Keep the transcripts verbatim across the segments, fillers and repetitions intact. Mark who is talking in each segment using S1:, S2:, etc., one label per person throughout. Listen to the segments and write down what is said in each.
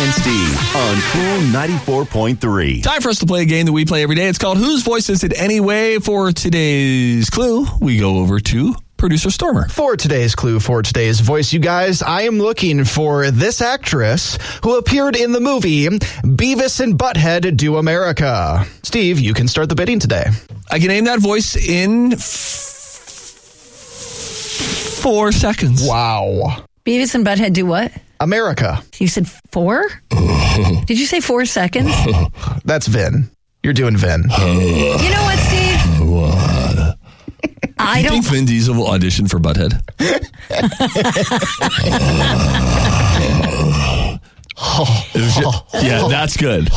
S1: and Steve on Cool ninety-four point three.
S2: Time for us to play a game that we play every day. It's called Whose Voice Is It Anyway? For today's clue, we go over to producer Stormer.
S3: For today's clue, for today's voice, you guys, I am looking for this actress who appeared in the movie Beavis and Butthead Do America. Steve, you can start the bidding today.
S2: I can name that voice in f- four seconds.
S3: Wow.
S4: Beavis and Butthead do what?
S3: America.
S4: You said four? Did you say four seconds?
S3: That's Vin. You're doing Vin.
S4: You know what, Steve?
S2: What?
S4: I
S2: you
S4: don't
S2: think Vin Diesel will audition for Butthead? just, yeah, that's good.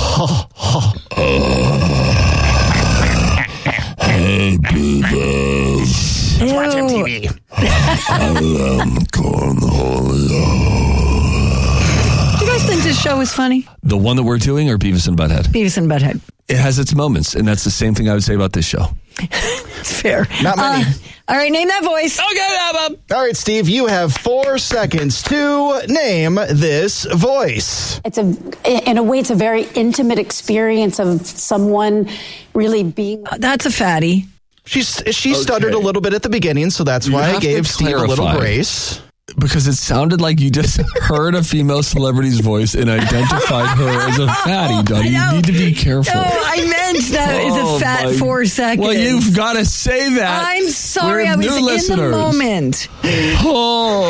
S2: Hey, Beavis.
S3: Let's watch M T V.
S2: I am cornholio.
S4: Do you guys think this show is funny?
S2: The one that we're doing or Beavis and Butthead?
S4: Beavis and Butthead.
S2: It has its moments, and that's the same thing I would say about this show.
S4: It's fair.
S3: Not many.
S4: Uh, all right, name that voice.
S2: Okay, Bob.
S3: All right, Steve, you have four seconds to name this voice.
S5: It's a, in a way, it's a very intimate experience of someone really being.
S4: Uh, that's a fatty.
S3: She's, she
S2: Okay.
S3: stuttered a little bit at the beginning, so that's
S2: You
S3: why I
S2: have to
S3: gave Steve a little
S2: clarify.
S3: grace.
S2: Because it sounded like you just heard a female celebrity's voice and identified her as a fatty, Donnie. You need to be careful.
S4: No, I meant that is
S2: Oh,
S4: a fat
S2: my-
S4: four seconds.
S2: Well, you've got to say that.
S4: I'm sorry,
S2: We're
S4: I was
S2: new
S4: in
S2: listeners.
S4: the moment.
S2: Oh,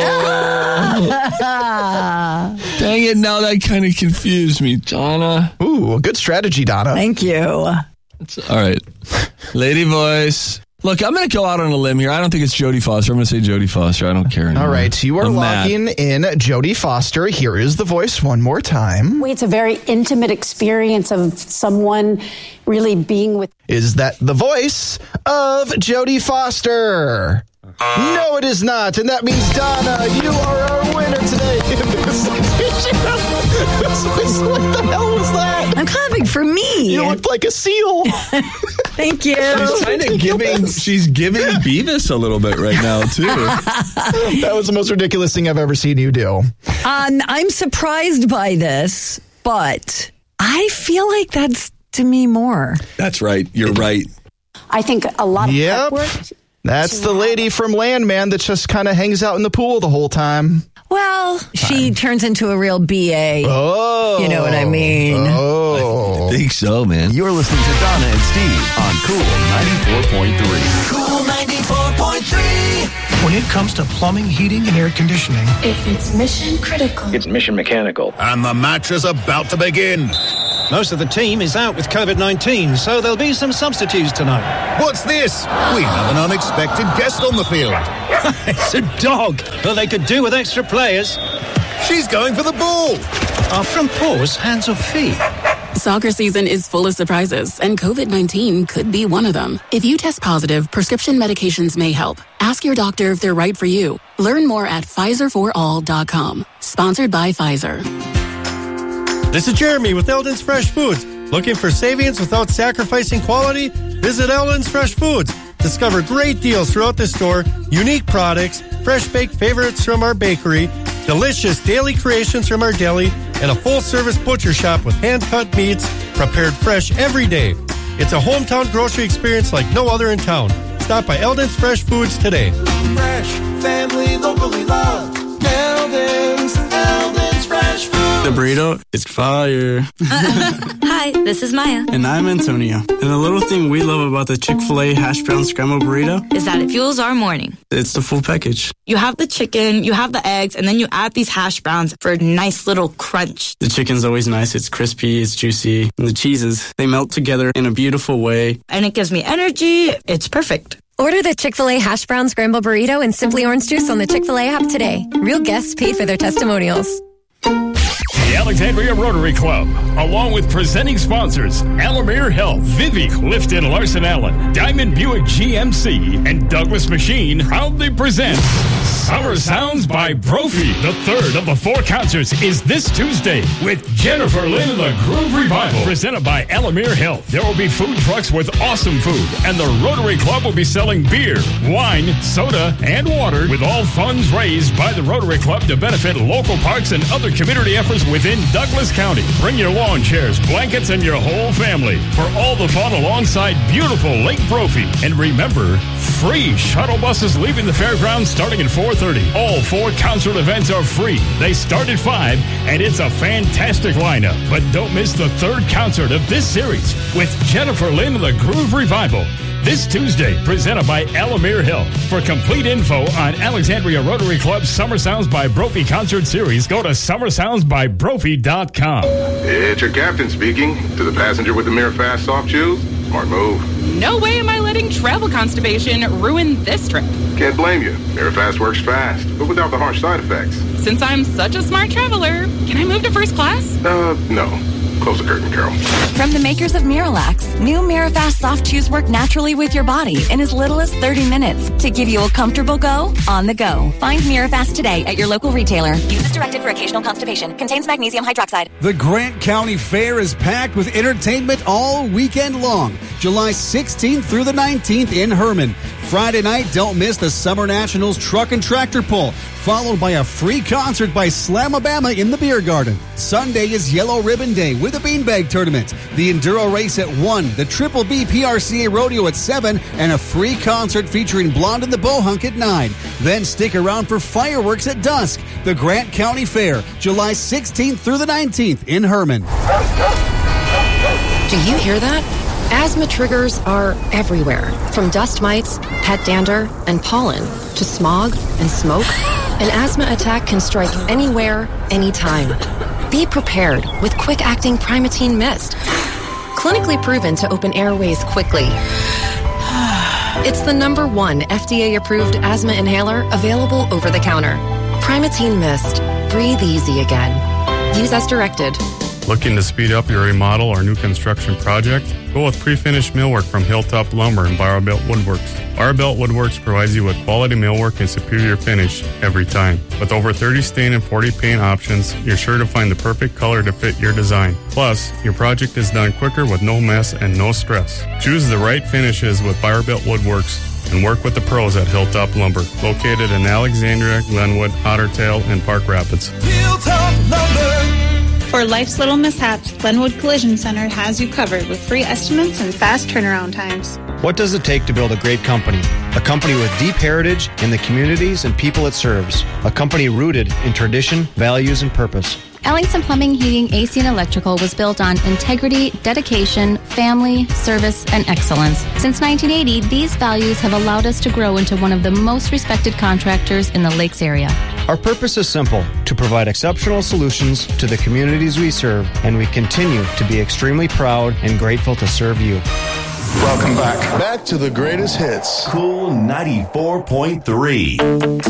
S2: dang it. Now that kind of confused me, Donna.
S3: Ooh, good strategy, Donna.
S4: Thank you.
S2: It's, all right. Lady voice. Look, I'm going to go out on a limb here. I don't think it's Jodie Foster. I'm going to say Jodie Foster. I don't care anymore.
S3: All right, you are
S2: I'm
S3: logging
S2: mad.
S3: in Jodie Foster. Here is the voice one more time.
S5: It's a very intimate experience of someone really being with.
S3: Is that the voice of Jodie Foster? No, it is not. And that means, Donna, you are our winner today. What the hell was that?
S4: I'm clapping for me.
S3: You looked like a seal.
S4: Thank you.
S2: She's kind of giving, she's giving Beavis a little bit right now, too.
S3: That was the most ridiculous thing I've ever seen you do.
S4: Um, I'm surprised by this, but I feel like that's Demi Moore.
S2: That's right. You're right.
S5: I think a lot of
S3: Yep.
S5: prep work.
S3: That's the lady from Landman that just kind of hangs out in the pool the whole time.
S4: Well, she turns into a real B A.
S3: Oh.
S4: You know what I mean?
S3: Oh.
S2: I think so, man.
S1: You're listening to Donna and Steve on Cool ninety-four point three.
S6: Cool ninety-four point three.
S7: When it comes to plumbing, heating, and air conditioning,
S8: If it's mission critical,
S9: It's mission mechanical.
S10: And the match is about to begin.
S11: Most of the team is out with covid nineteen, so there'll be some substitutes tonight.
S10: What's this? We have an unexpected guest on the field.
S11: It's a dog. Well, they could do with extra players.
S10: She's going for the ball.
S11: Our front paws, hands or feet.
S8: soccer season is full of surprises, and covid nineteen could be one of them. If you test positive, prescription medications may help. Ask your doctor if they're right for you. Learn more at Pfizer for all dot com. Sponsored by Pfizer.
S12: This is Jeremy with Eldon's Fresh Foods. Looking for savings without sacrificing quality? Visit Eldon's Fresh Foods. Discover great deals throughout the store, unique products, fresh baked favorites from our bakery, delicious daily creations from our deli, and a full-service butcher shop with hand-cut meats prepared fresh every day. It's a hometown grocery experience like no other in town. Stop by Eldon's Fresh Foods today.
S6: Fresh, family, locally loved. Eldon's, Eldon's Fresh Food.
S13: The burrito is fire.
S14: Hi, this is Maya.
S13: And I'm Antonio. And the little thing we love about the Chick-fil-A hash brown scrambled burrito
S14: Is that it fuels our morning.
S13: it's the full package.
S14: You have the chicken, you have the eggs, and then you add these hash browns for a nice little crunch.
S13: The chicken's always nice. It's crispy, it's juicy. And the cheeses, they melt together in a beautiful way.
S14: And it gives me energy. It's perfect.
S15: Order the Chick-fil-A Hash Brown Scramble Burrito and Simply Orange Juice on the Chick-fil-A app today. Real guests pay for their testimonials.
S16: The Alexandria Rotary Club, along with presenting sponsors Alamere Health, Vivi, Clifton Larson Allen, Diamond Buick G M C, and Douglas Machine, proudly presents Summer Sounds by Brophy. The third of the four concerts is this Tuesday with Jennifer Lynn and the Groove Revival, presented by Alamere Health. There will be food trucks with awesome food, and the Rotary Club will be selling beer, wine, soda, and water, with all funds raised by the Rotary Club to benefit local parks and other community efforts within Douglas County. Bring your lawn chairs, blankets, and your whole family for all the fun alongside beautiful Lake Brophy. And remember, free shuttle buses leaving the fairgrounds starting at four thirty. All four concert events are free. They start at five, and it's a fantastic lineup. But don't miss the third concert of this series with Jennifer Lynn and the Groove Revival. This Tuesday, presented by Alamere Health. For complete info on Alexandria Rotary Club's Summer Sounds by Brophy concert series, go to summer sounds by brophy dot com.
S9: It's your captain speaking. To the passenger with the Mirror Fast soft shoes, smart move.
S17: No way am I letting travel constipation ruin this trip.
S9: Can't blame you. Mirror Fast works fast, but without the harsh side effects.
S17: Since I'm such a smart traveler, can I move to first class?
S9: Uh, no. Close the curtain, Carol.
S18: From the makers of Miralax, new Mirafast soft chews work naturally with your body in as little as thirty minutes to give you a comfortable go on the go. Find Mirafast today at your local retailer. Use as directed for occasional constipation. Contains magnesium hydroxide.
S19: The Grant County Fair is packed with entertainment all weekend long. July sixteenth through the nineteenth in Herman. Friday night, don't miss the Summer Nationals Truck and Tractor Pull, followed by a free concert by Slamabama in the Beer Garden. Sunday is Yellow Ribbon Day with a beanbag tournament, the Enduro Race at one, the Triple B P R C A Rodeo at seven, and a free concert featuring Blonde and the Bohunk at nine. Then stick around for fireworks at dusk. The Grant County Fair, July sixteenth through the nineteenth in Herman.
S20: Do you hear that? Asthma triggers are everywhere, from dust mites, pet dander, and pollen, to smog and smoke. An asthma attack can strike anywhere, anytime. Be prepared with quick-acting Primatene Mist. Clinically proven to open airways quickly. It's the number one F D A-approved asthma inhaler available over the counter. Primatene Mist. Breathe easy again. Use as directed.
S21: Looking to speed up your remodel or new construction project? Go with pre-finished millwork from Hilltop Lumber and Barbelt Woodworks. Barbelt Woodworks provides you with quality millwork and superior finish every time. With over thirty stain and forty paint options, you're sure to find the perfect color to fit your design. Plus, your project is done quicker with no mess and no stress. Choose the right finishes with Barbelt Woodworks and work with the pros at Hilltop Lumber, located in Alexandria, Glenwood, Otter Tail, and Park Rapids.
S22: Hilltop Lumber. For life's little mishaps, Glenwood Collision Center has you covered with free estimates and fast turnaround times.
S23: What does it take to build a great company? A company with deep heritage in the communities and people it serves. A company rooted in tradition, values, and purpose.
S24: Ellingson Plumbing, Heating, A C, and Electrical was built on integrity, dedication, family, service, and excellence. Since nineteen eighty, these values have allowed us to grow into one of the most respected contractors in the Lakes area.
S23: Our purpose is simple, to provide exceptional solutions to the communities we serve, and we continue to be extremely proud and grateful to serve you.
S1: Welcome back. Back to the greatest hits. Cool ninety-four point three.